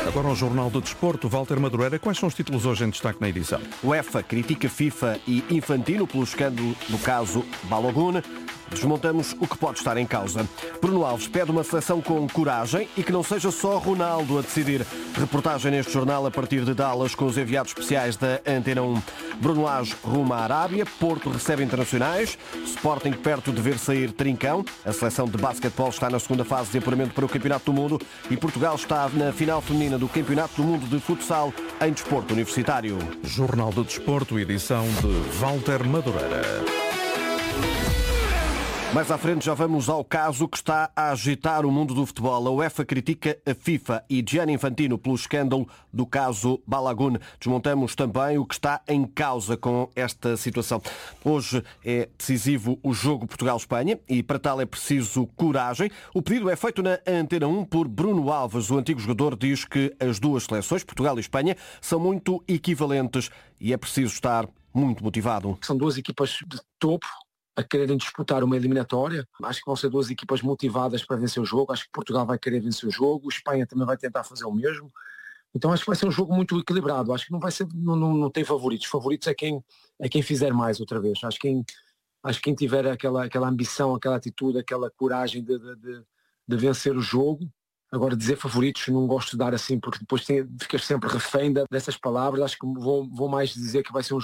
Agora o Jornal do Desporto, Walter Madureira. Quais são os títulos hoje em destaque na edição? UEFA critica FIFA e Infantino pelo escândalo do caso Balogun. Desmontamos o que pode estar em causa. Bruno Alves pede uma seleção com coragem e que não seja só Ronaldo a decidir. Reportagem neste jornal a partir de Dallas com os enviados especiais da Antena 1. Bruno Lage rumo à Arábia. Porto recebe internacionais. Sporting perto de ver sair Trincão. A seleção de basquetebol está na segunda fase de apuramento para o Campeonato do Mundo. E Portugal está na final feminina do Campeonato do Mundo de Futsal em desporto universitário. Jornal do Desporto, edição de Walter Madureira. Mais à frente já vamos ao caso que está a agitar o mundo do futebol. A UEFA critica a FIFA e Gianni Infantino pelo escândalo do caso Balogun. Desmontamos também o que está em causa com esta situação. Hoje é decisivo o jogo Portugal-Espanha e para tal é preciso coragem. O pedido é feito na Antena 1 por Bruno Alves. O antigo jogador diz que as duas seleções, Portugal e Espanha, são muito equivalentes e é preciso estar muito motivado. São duas equipas de topo a quererem disputar uma eliminatória. Acho que vão ser duas equipas motivadas para vencer o jogo. Acho que Portugal vai querer vencer o jogo, a Espanha também vai tentar fazer o mesmo. Então acho que vai ser um jogo muito equilibrado. Acho que não vai ser, não tem favoritos. Favoritos é quem fizer mais outra vez. Acho que quem tiver aquela ambição, aquela atitude, aquela coragem de vencer o jogo. Agora, dizer favoritos não gosto de dar assim, porque depois ficas sempre refém dessas palavras. Acho que vou mais dizer que vai ser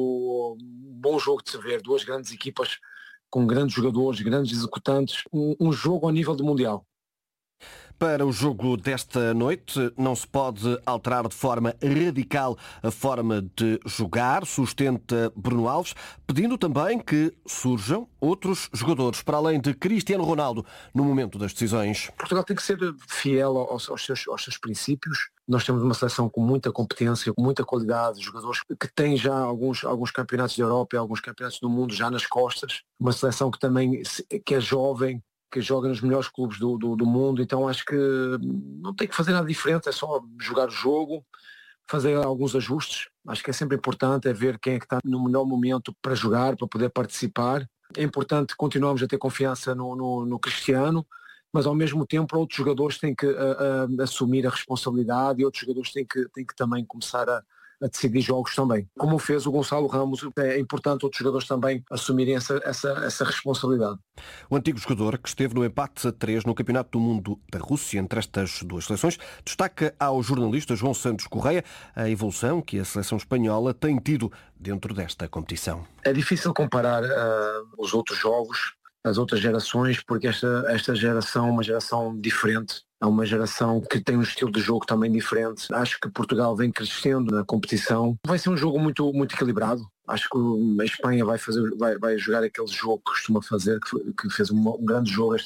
um bom jogo de se ver. Duas grandes equipas com grandes jogadores, grandes executantes. Um jogo ao nível do Mundial. Para o jogo desta noite não se pode alterar de forma radical a forma de jogar, sustenta Bruno Alves, pedindo também que surjam outros jogadores, para além de Cristiano Ronaldo, no momento das decisões. Portugal tem que ser fiel aos seus princípios. Nós temos uma seleção com muita competência, com muita qualidade, jogadores que têm já alguns campeonatos da Europa e alguns campeonatos do mundo já nas costas. Uma seleção que é jovem, que joga nos melhores clubes do mundo, então acho que não tem que fazer nada diferente, é só jogar o jogo, fazer alguns ajustes. Acho que é sempre importante, é ver quem é que está no melhor momento para jogar, para poder participar. É importante continuarmos a ter confiança no Cristiano, mas ao mesmo tempo outros jogadores têm que assumir a responsabilidade e outros jogadores têm que também começar a decidir jogos também. Como fez o Gonçalo Ramos, é importante outros jogadores também assumirem essa responsabilidade. O antigo jogador, que esteve no empate a 3 no Campeonato do Mundo da Rússia entre estas duas seleções, destaca ao jornalista João Santos Correia a evolução que a seleção espanhola tem tido dentro desta competição. É difícil comparar os outros jogos, as outras gerações, porque esta geração é uma geração diferente. É uma geração que tem um estilo de jogo também diferente. Acho que Portugal vem crescendo na competição. Vai ser um jogo muito, muito equilibrado. Acho que a Espanha vai jogar aquele jogo que costuma fazer, que fez um grande jogo.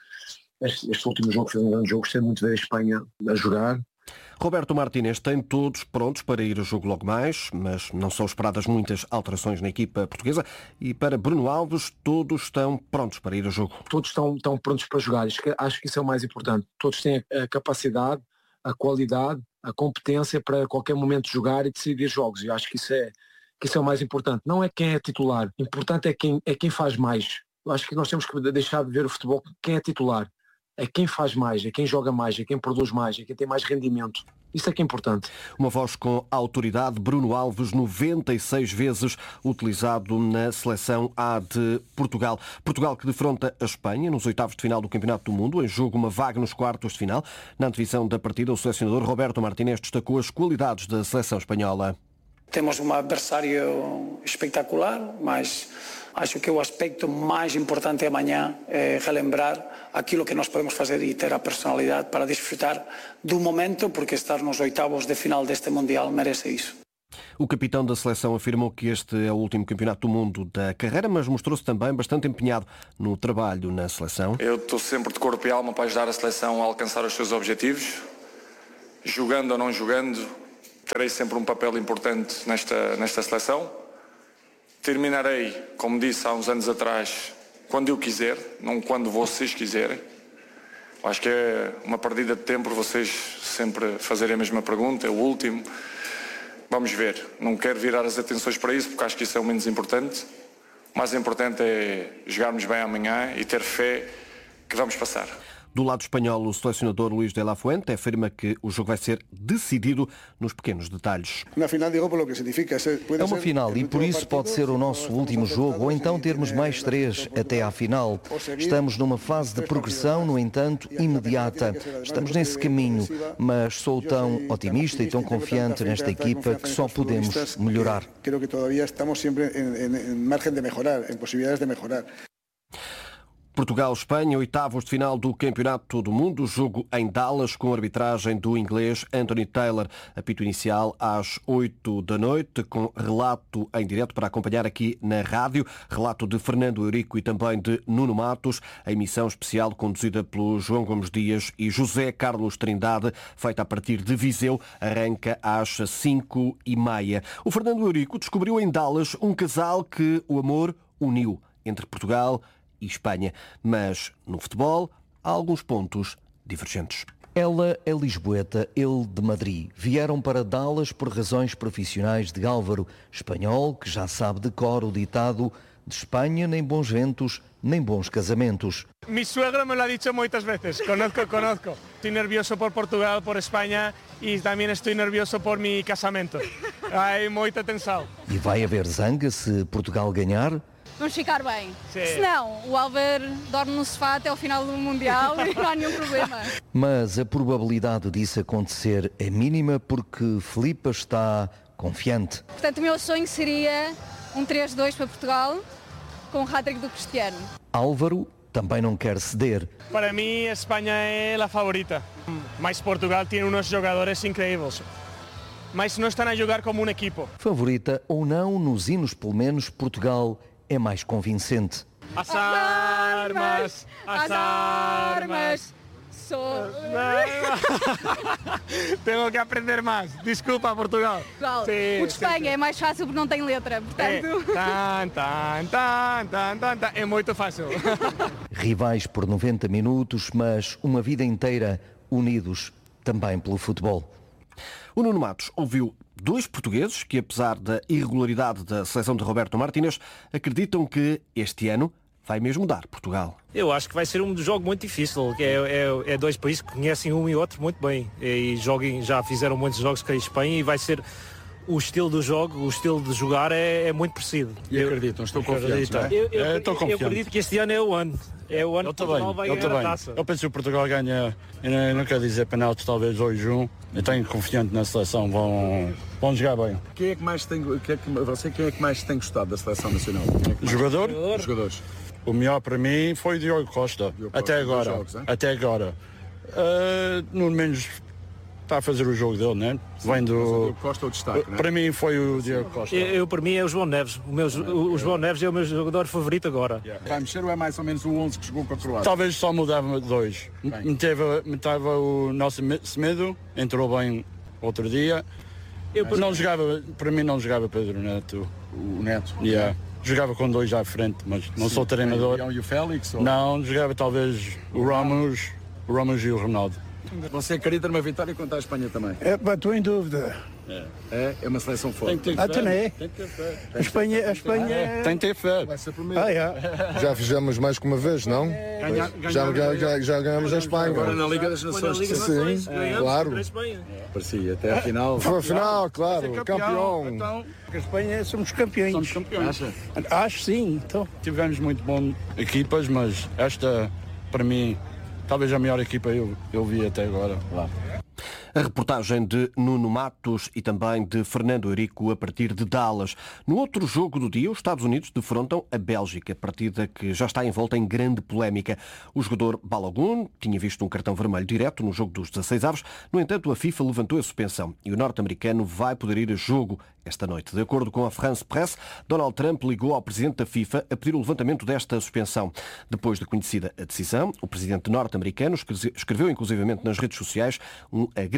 Este último jogo fez um grande jogo. Gostei muito de ver a Espanha a jogar. Roberto Martínez tem todos prontos para ir ao jogo logo mais, mas não são esperadas muitas alterações na equipa portuguesa. E para Bruno Alves, todos estão prontos para ir ao jogo. Todos estão prontos para jogar. Acho que isso é o mais importante. Todos têm a capacidade, a qualidade, a competência para a qualquer momento jogar e decidir jogos. E acho que isso é o mais importante. Não é quem é titular. O importante é quem faz mais. Eu acho que nós temos que deixar de ver o futebol quem é titular. É quem faz mais, é quem joga mais, é quem produz mais, é quem tem mais rendimento. Isso é que é importante. Uma voz com autoridade, Bruno Alves, 96 vezes utilizado na seleção A de Portugal. Portugal que defronta a Espanha nos oitavos de final do Campeonato do Mundo, em jogo uma vaga nos quartos de final. Na antevisão da partida, o selecionador Roberto Martínez destacou as qualidades da seleção espanhola. Temos um adversário espetacular, mas acho que o aspecto mais importante amanhã é relembrar aquilo que nós podemos fazer e ter a personalidade para desfrutar do momento, porque estar nos oitavos de final deste Mundial merece isso. O capitão da seleção afirmou que este é o último campeonato do mundo da carreira, mas mostrou-se também bastante empenhado no trabalho na seleção. Eu estou sempre de corpo e alma para ajudar a seleção a alcançar os seus objetivos. Jogando ou não jogando, terei sempre um papel importante nesta seleção. Terminarei, como disse há uns anos atrás, quando eu quiser, não quando vocês quiserem. Acho que é uma perdida de tempo vocês sempre fazerem a mesma pergunta, é o último. Vamos ver, não quero virar as atenções para isso, porque acho que isso é o menos importante. O mais importante é jogarmos bem amanhã e ter fé que vamos passar. Do lado espanhol, o selecionador Luís de la Fuente afirma que o jogo vai ser decidido nos pequenos detalhes. É uma final e por isso pode ser o nosso último jogo ou então termos mais 3 até à final. Estamos numa fase de progressão, no entanto, imediata. Estamos nesse caminho, mas sou tão otimista e tão confiante nesta equipa que só podemos melhorar. Creo que todavía estamos siempre en margen de mejorar, en posibilidades de mejorar. Portugal-Espanha, oitavos de final do Campeonato do Mundo, jogo em Dallas com a arbitragem do inglês Anthony Taylor. Apito inicial às 8 da noite, com relato em direto para acompanhar aqui na rádio, relato de Fernando Eurico e também de Nuno Matos, a emissão especial conduzida pelo João Gomes Dias e José Carlos Trindade, feita a partir de Viseu, arranca às 5h30. O Fernando Eurico descobriu em Dallas um casal que o amor uniu entre Portugal e Espanha. Mas no futebol há alguns pontos divergentes. Ela é lisboeta, ele de Madrid. Vieram para Dallas por razões profissionais de Álvaro, espanhol que já sabe de cor o ditado de Espanha nem bons ventos, nem bons casamentos. Mi suegro me lo ha dicho muchas veces, conozco. Estoy nervioso por Portugal, por España y también estoy nervioso por mi casamento. Hay muita tensão. E vai haver zanga se Portugal ganhar? Vamos ficar bem. Sim. Senão, o Álvaro dorme no sofá até ao final do Mundial e não há nenhum problema. Mas a probabilidade disso acontecer é mínima porque Filipe está confiante. Portanto, o meu sonho seria um 3-2 para Portugal com o hat-trick do Cristiano. Álvaro também não quer ceder. Para mim, a Espanha é a favorita. Mas Portugal tem uns jogadores incríveis. Mas não estão a jogar como um equipo. Favorita ou não, nos hinos pelo menos, Portugal é mais convincente. As armas, as armas. Tenho que aprender mais. Desculpa, Portugal. O de Espanha é mais fácil porque não tem letra, portanto... É muito fácil. Rivais por 90 minutos, mas uma vida inteira unidos também pelo futebol. O Nuno Matos ouviu dois portugueses que, apesar da irregularidade da seleção de Roberto Martínez, acreditam que este ano vai mesmo dar Portugal. Eu acho que vai ser um jogo muito difícil. É dois países que conhecem um e outro muito bem e já fizeram muitos jogos com a Espanha e vai ser o estilo do jogo, o estilo de jogar é muito parecido. E acreditam, estou confiante. Eu acredito que este ano é o ano. É o ano que Portugal vai ganhar a taça. Eu penso que o Portugal ganha, eu não quero dizer penaltis, talvez 2-1. Eu tenho confiante na seleção, vão jogar bem. Quem é que mais tem gostado da seleção nacional? Jogadores. O melhor para mim foi o Diogo Costa, até agora. Até agora. No menos está a fazer o jogo dele, né? Vem do Costa o destaque, né? Para mim foi o Diogo Costa. Para mim é o João Neves. O João Neves é o meu jogador favorito agora. Vai mexer ou é mais ou menos o 11 que jogou com a Croácia? Talvez só mudava 2. Metava o nosso Semedo, entrou bem outro dia. Para mim não jogava Pedro Neto. O Neto? Yeah. Jogava com 2 à frente, mas não sou treinador. E o Félix? Ou... Não, jogava talvez o Ramos e o Ronaldo. Você acredita numa vitória contra a Espanha também? Estou em dúvida. É uma seleção forte. Tem que ter fé. A Espanha... Tem que ter fé. Vai ser primeiro. Já fizemos mais que uma vez, não? Já ganhamos a Espanha. Agora na Liga das Nações. Sim, claro. Parecia, até a final. Foi a final, claro. Campeão. Então, a Espanha somos campeões. Somos campeões. Acho sim. Então. Tivemos muito boas equipas, mas esta, para mim, talvez a melhor equipa eu vi até agora lá. A reportagem de Nuno Matos e também de Fernando Eurico a partir de Dallas. No outro jogo do dia, os Estados Unidos defrontam a Bélgica, partida que já está envolta em grande polémica. O jogador Balogun tinha visto um cartão vermelho direto no jogo dos 16avos, no entanto a FIFA levantou a suspensão e o norte-americano vai poder ir a jogo esta noite. De acordo com a France Press, Donald Trump ligou ao presidente da FIFA a pedir o levantamento desta suspensão. Depois de conhecida a decisão, o presidente norte-americano escreveu inclusivamente nas redes sociais um agradecimento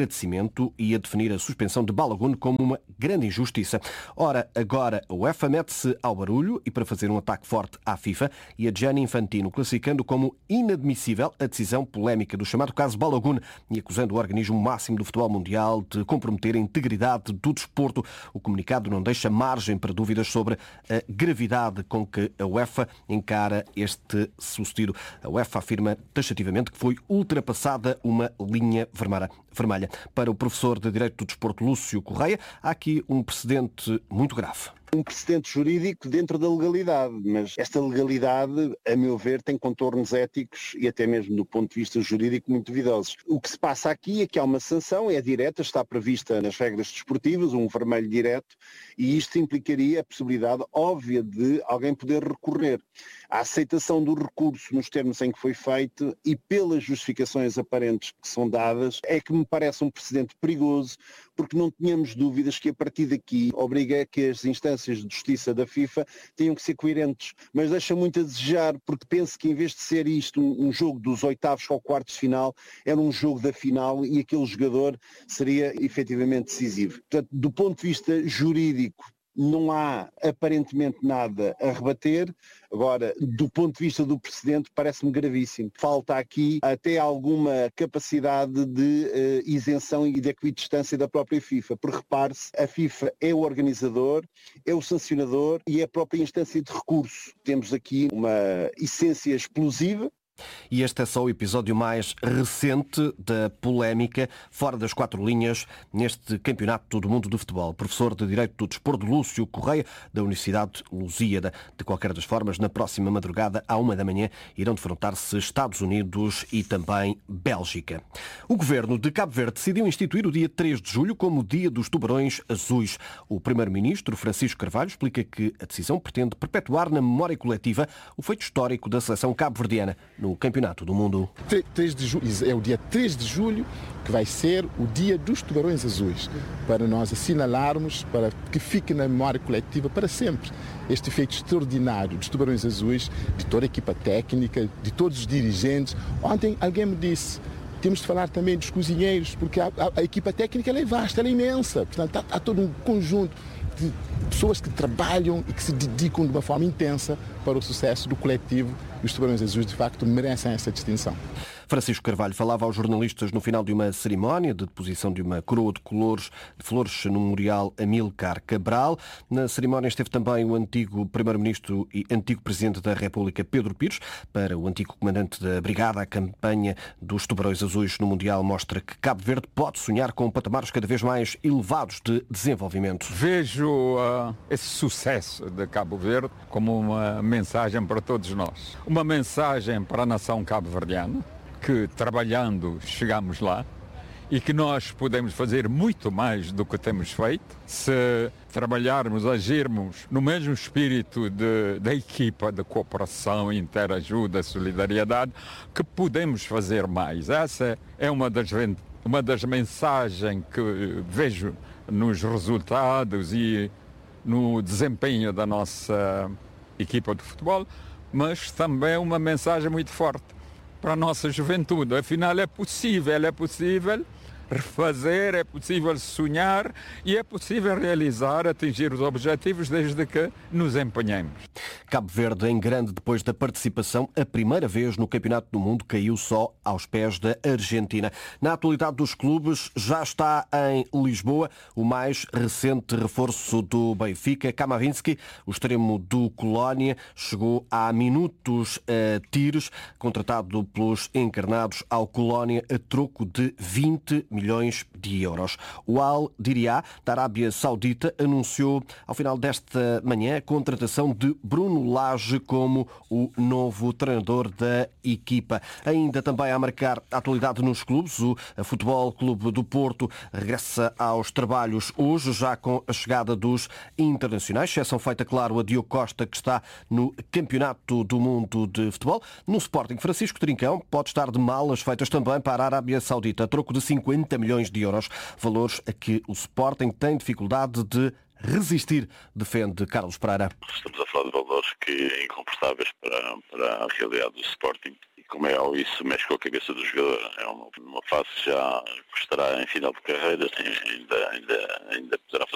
agradecimento e a definir a suspensão de Balogun como uma grande injustiça. Ora, agora a UEFA mete-se ao barulho e para fazer um ataque forte à FIFA e a Gianni Infantino, classificando como inadmissível a decisão polémica do chamado caso Balogun e acusando o organismo máximo do futebol mundial de comprometer a integridade do desporto. O comunicado não deixa margem para dúvidas sobre a gravidade com que a UEFA encara este sucedido. A UEFA afirma taxativamente que foi ultrapassada uma linha vermelha. Para o professor de Direito do Desporto, Lúcio Correia, há aqui um precedente muito grave. Um precedente jurídico dentro da legalidade, mas esta legalidade, a meu ver, tem contornos éticos e até mesmo do ponto de vista jurídico muito duvidosos. O que se passa aqui é que há uma sanção, é direta, está prevista nas regras desportivas, um vermelho direto, e isto implicaria a possibilidade óbvia de alguém poder recorrer. A aceitação do recurso nos termos em que foi feito e pelas justificações aparentes que são dadas é que me parece um precedente perigoso, porque não tínhamos dúvidas que a partir daqui obriga que as instâncias de justiça da FIFA tenham que ser coerentes, mas deixa muito a desejar, porque penso que em vez de ser isto um jogo dos oitavos ou quartos de final, era um jogo da final e aquele jogador seria efetivamente decisivo. Portanto, do ponto de vista jurídico, não há aparentemente nada a rebater. Agora, do ponto de vista do precedente, parece-me gravíssimo. Falta aqui até alguma capacidade de isenção e de equidistância da própria FIFA, porque repare-se, a FIFA é o organizador, é o sancionador e é a própria instância de recurso. Temos aqui uma essência explosiva. E este é só o episódio mais recente da polémica fora das quatro linhas neste Campeonato do Mundo do Futebol. Professor de Direito do Desporto, Lúcio Correia, da Universidade Lusíada. De qualquer das formas, na próxima madrugada, à 1 da manhã, irão defrontar-se Estados Unidos e também Bélgica. O Governo de Cabo Verde decidiu instituir o dia 3 de julho como o Dia dos Tubarões Azuis. O Primeiro-Ministro, Francisco Carvalho, explica que a decisão pretende perpetuar na memória coletiva o feito histórico da seleção cabo-verdiana no Campeonato do Mundo. 3 de julho, é o dia 3 de julho que vai ser o Dia dos Tubarões Azuis, para nós assinalarmos, para que fique na memória coletiva para sempre este feito extraordinário dos Tubarões Azuis, de toda a equipa técnica, de todos os dirigentes. Ontem alguém me disse, temos de falar também dos cozinheiros, porque a equipa técnica ela é vasta, ela é imensa, portanto há todo um conjunto de pessoas que trabalham e que se dedicam de uma forma intensa para o sucesso do coletivo. E os Tubarões Azuis, de facto, merecem essa distinção. Francisco Carvalho falava aos jornalistas no final de uma cerimónia de deposição de uma coroa de flores no Memorial Amílcar Cabral. Na cerimónia esteve também o antigo Primeiro-Ministro e antigo Presidente da República, Pedro Pires. Para o antigo comandante da Brigada, a campanha dos Tubarões Azuis no Mundial mostra que Cabo Verde pode sonhar com patamares cada vez mais elevados de desenvolvimento. Vejo esse sucesso de Cabo Verde como uma mensagem para todos nós. Uma mensagem para a nação cabo-verdiana, que trabalhando chegamos lá e que nós podemos fazer muito mais do que temos feito se trabalharmos, agirmos no mesmo espírito da equipa de cooperação, interajuda, solidariedade, que podemos fazer mais. Essa é uma das mensagens que vejo nos resultados e no desempenho da nossa equipa de futebol, mas também uma mensagem muito forte para a nossa juventude. Afinal, é possível refazer, é possível sonhar e é possível realizar, atingir os objetivos desde que nos empenhemos. Cabo Verde em grande depois da participação, a primeira vez no Campeonato do Mundo, caiu só aos pés da Argentina. Na atualidade dos clubes, já está em Lisboa o mais recente reforço do Benfica, Kamavinski, o extremo do Colónia, chegou há minutos a tiros, contratado pelos encarnados ao Colónia a troco de 20 milhões de euros. O Al Diriyah, da Arábia Saudita, anunciou ao final desta manhã a contratação de Bruno Lage como o novo treinador da equipa. Ainda também a marcar a atualidade nos clubes, o Futebol Clube do Porto regressa aos trabalhos hoje, já com a chegada dos internacionais, exceção feita, claro, a Diogo Costa, que está no Campeonato do Mundo de Futebol. No Sporting, Francisco Trincão pode estar de malas feitas também para a Arábia Saudita, a troco de 50 milhões de euros, valores a que o Sporting tem dificuldade de resistir, defende Carlos Pereira. Estamos a falar de valores que incomportáveis para a realidade do Sporting e como é óbvio, isso mexe com a cabeça do jogador. É uma fase que já estará em final de carreira, ainda poderá